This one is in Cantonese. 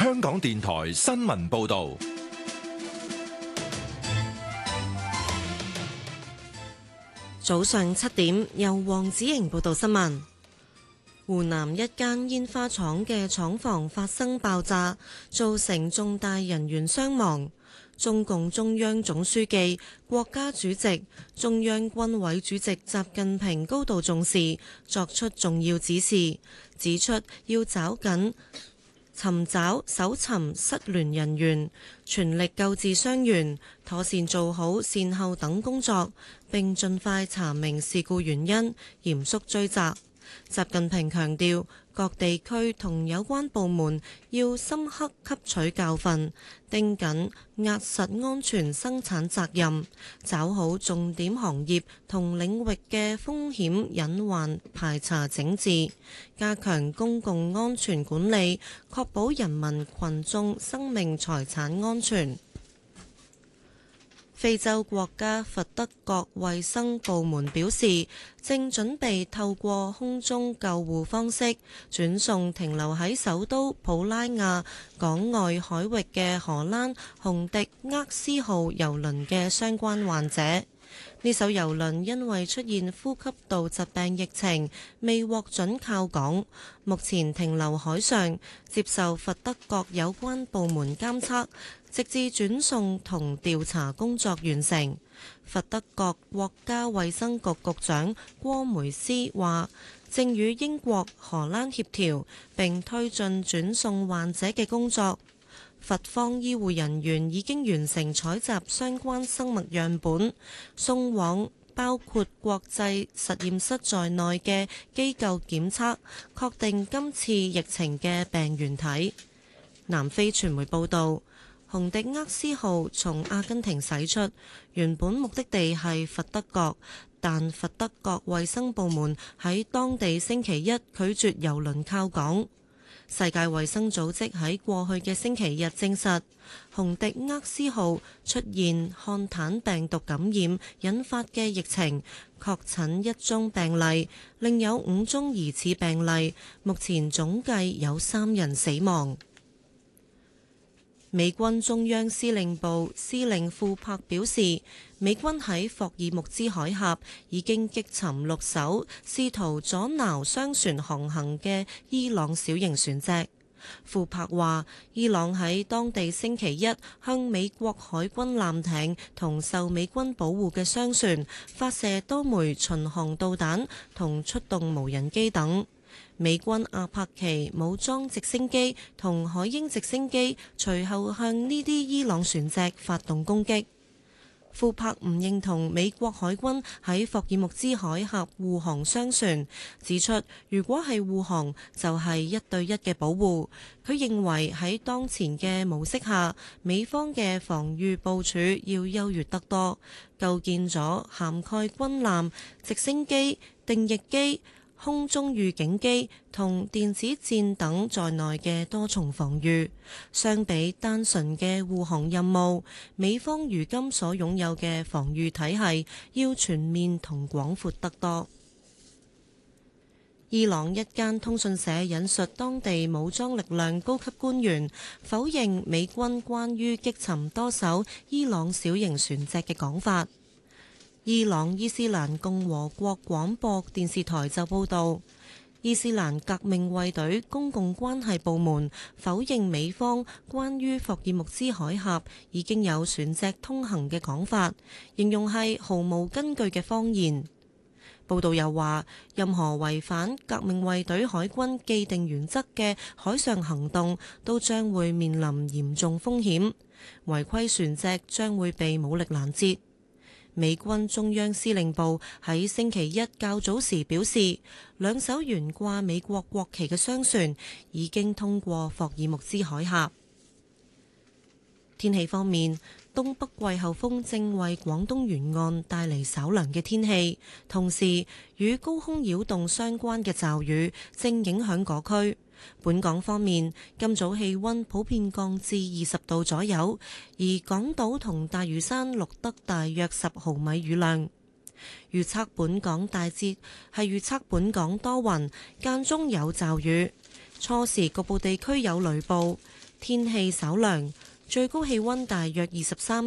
香港電台新聞報道。 早上7點，由黃子瑩報道新聞。湖南一間煙花廠嘅廠房發生爆炸，造成重大人員傷亡。中共中央總書記、國家主席、中央軍委主席習近平高度重視，作出重要指示，指出要抓緊尋找、搜尋失聯人員，全力救治傷員，妥善做好善後等工作，並盡快查明事故原因，嚴肅追責。習近平強調，各地區同有關部門要深刻吸取教訓，盯緊壓實安全生產責任，抓好重點行業同領域嘅風險隱患排查整治，加強公共安全管理，確保人民群眾生命財產安全。非洲國家佛得角衛生部門表示，正準備透過空中救護方式轉送停留喺首都普拉亞港外海域嘅荷蘭洪迪厄斯號郵輪嘅相關患者。呢艘郵輪因為出現呼吸道疾病疫情，未獲准靠港，目前停留海上，接受佛得角有關部門監測，直至轉送同調查工作完成。佛得角國家衛生局局長郭梅斯話，正與英國、荷蘭協調，並推進轉送患者嘅工作。佛方醫護人員已經完成採集相關生物樣本，送往包括國際實驗室在內嘅機構檢測，確定今次疫情嘅病原體。南非傳媒報導，洪迪厄斯號從阿根廷駛出，原本目的地係佛得角，但佛得角衛生部門喺當地星期一拒絕郵輪靠港。世界衛生組織喺過去嘅星期日證實，洪迪厄斯號出現漢坦病毒感染引發嘅疫情，確診1宗病例，另有5宗疑似病例，目前總計有3人死亡。美軍中央司令部司令庫珀表示，美軍喺霍爾木茲海峽已經擊沉6艘試圖阻撓商船航行嘅伊朗小型船隻。庫珀話，伊朗喺當地星期一向美國海軍艦艇同受美軍保護嘅商船發射多枚巡航導彈同出動無人機等。美軍阿帕奇武裝直升機同海鷹直升機隨後向呢啲伊朗船隻發動攻擊。庫珀唔認同美國海軍喺霍爾木茲海峽護航商船，指出如果係護航就係1對1嘅保護。佢認為喺當前嘅模式下，美方嘅防禦部署要優越得多，構建咗涵蓋軍艦、直升機、定翼機、空中預警機同電子戰等在內嘅多重防禦，相比單純嘅護航任務，美方如今所擁有嘅防禦體系要全面同廣闊得多。伊朗一間通訊社引述當地武裝力量高級官員否認美軍關於擊沉多艘伊朗小型船隻嘅講法。伊朗伊斯蘭共和國廣播電視台就報導，伊斯蘭革命衛隊公共關係部門否認美方關於霍爾木茲海峽已經有船隻通行嘅講法，形容係毫無根據嘅謊言。報導又話，任何違反革命衛隊海軍既定原則嘅海上行動都將會面臨嚴重風險，違規船隻將會被武力攔截。美軍中央司令部喺星期一較早時表示，2艘懸掛美國國旗嘅商船已經通過霍爾木茲海峽。天氣方面，東北季候風正為廣東沿岸帶嚟稍涼嘅天氣，同時與高空擾動相關嘅驟雨正影響嗰區。本港方面，今早氣溫普遍降至20度左右，而港島同大嶼山錄得大約10毫米雨量。預測本港多雲，間中有驟雨，初時局部地區有雷暴。 天氣稍涼，最高氣溫大約23